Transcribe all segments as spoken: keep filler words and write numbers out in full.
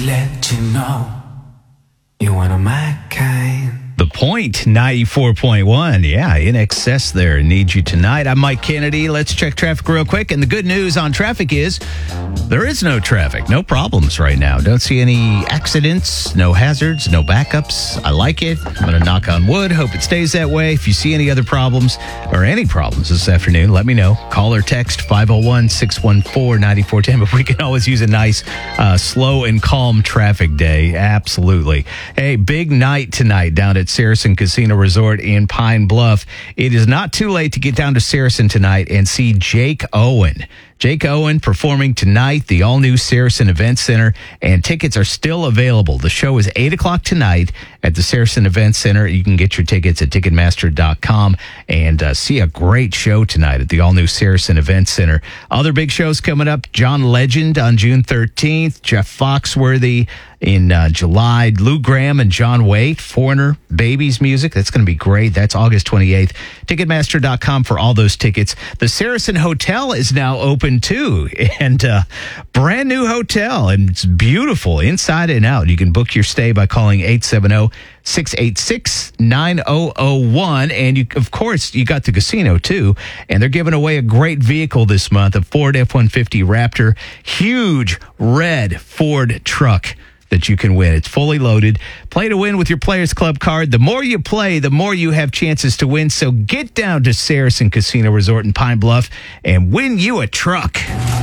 to let you know you're one of my kind. The Point, ninety-four point one. Yeah, in excess there. Need you tonight. I'm Mike Kennedy. Let's check traffic real quick. And the good news on traffic is there is no traffic. No problems right now. Don't see any accidents, no hazards, no backups. I like it. I'm going to knock on wood. Hope it stays that way. If you see any other problems or any problems this afternoon, let me know. Call or text five oh one, six one four, nine four one oh. But we can always use a nice, uh, slow and calm traffic day. Absolutely. Hey, big night tonight down at Saracen Casino Resort in Pine Bluff. It is not too late to get down to Saracen tonight and see Jake Owen. Jake Owen performing tonight, the all-new Saracen Event Center, and tickets are still available. The show is eight o'clock tonight at the Saracen Event Center. You can get your tickets at Ticketmaster dot com and uh, see a great show tonight at the all-new Saracen Event Center. Other big shows coming up, John Legend on June thirteenth, Jeff Foxworthy in uh, July, Lou Graham and John Waite, Foreigner, Babies music. That's going to be great. That's August twenty-eighth. Ticketmaster dot com for all those tickets. The Saracen Hotel is now open too, and uh, brand new hotel, and it's beautiful inside and out. You can book your stay by calling eight seven zero, six eight six, nine zero zero one, and you, of course, you got the casino too, and they're giving away a great vehicle this month, a Ford F one fifty Raptor, huge red Ford truck that you can win. It's fully loaded. Play to win with your Players Club card. The more you play, the more you have chances to win. So get down to Saracen Casino Resort in Pine Bluff and win you a truck.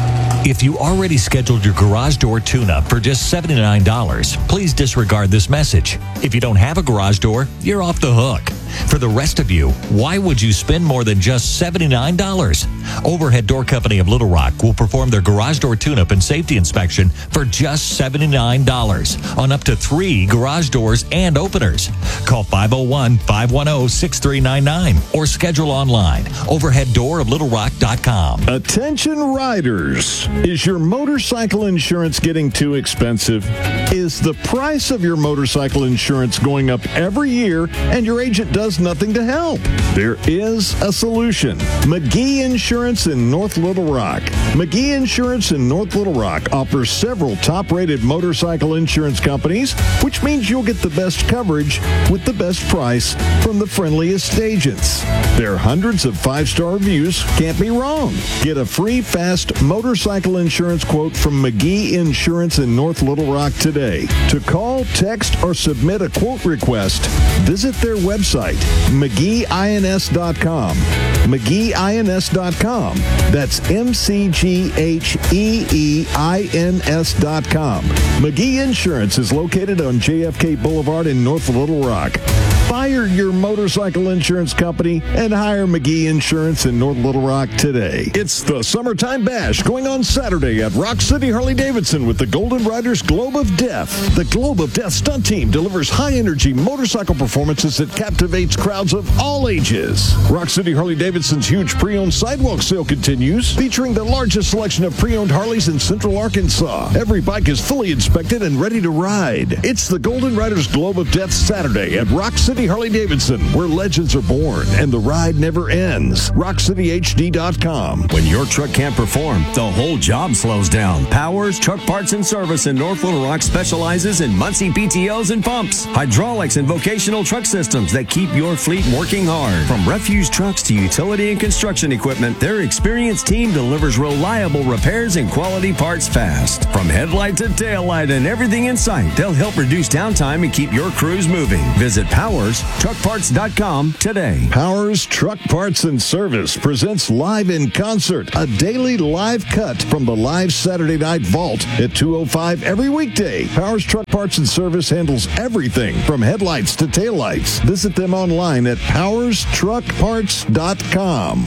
If you already scheduled your garage door tune-up for just seventy-nine dollars, please disregard this message. If you don't have a garage door, you're off the hook. For the rest of you, why would you spend more than just seventy-nine dollars? Overhead Door Company of Little Rock will perform their garage door tune-up and safety inspection for just seventy-nine dollars on up to three garage doors and openers. Call five oh one, five one oh, six three nine nine or schedule online. overhead door of little rock dot com. Attention riders. Is your motorcycle insurance getting too expensive? Is the price of your motorcycle insurance going up every year and your agent does nothing to help? There is a solution. McGee Insurance in North Little Rock. McGee Insurance in North Little Rock offers several top-rated motorcycle insurance companies, which means you'll get the best coverage with the best price from the friendliest agents. Their hundreds of five-star reviews can't be wrong. Get a free, fast motorcycle insurance quote from McGee Insurance in North Little Rock today. To call, text, or submit a quote request, visit their website, McGee I N S dot com. McGee I N S dot com. That's M C G H E E I N S dot com. McGee Insurance is located on J F K Boulevard in North Little Rock. Fire your motorcycle insurance company and hire McGee Insurance in North Little Rock today. It's the Summertime Bash going on Saturday at Rock City Harley-Davidson with the Golden Riders Globe of Death. The Globe of Death stunt team delivers high-energy motorcycle performances that captivates crowds of all ages. Rock City Harley-Davidson's huge pre-owned sidewalk sale continues, featuring the largest selection of pre-owned Harleys in Central Arkansas. Every bike is fully inspected and ready to ride. It's the Golden Riders Globe of Death Saturday at Rock City Harley-Davidson, where legends are born and the ride never ends. rock city h d dot com. When your truck can't perform, the whole job slows down. Powers Truck Parts and Service in North Little Rock specializes in Muncie P T Os and pumps, hydraulics, and vocational truck systems that keep your fleet working hard. From refuse trucks to utility and construction equipment, their experienced team delivers reliable repairs and quality parts fast. From headlight to tail light and everything in sight, they'll help reduce downtime and keep your crews moving. Visit Powers Truck Parts dot com today. Powers Truck Parts and Service presents Live in Concert, a daily live cut from the live Saturday Night Vault at two oh five every weekday. Powers Truck Parts and Service handles everything from headlights to taillights. Visit them online at Powers Truck Parts dot com.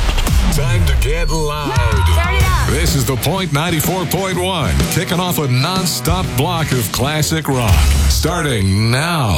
Time to get loud. Turn it up. This is The Point ninety-four point one, kicking off a non-stop block of classic rock. Starting now.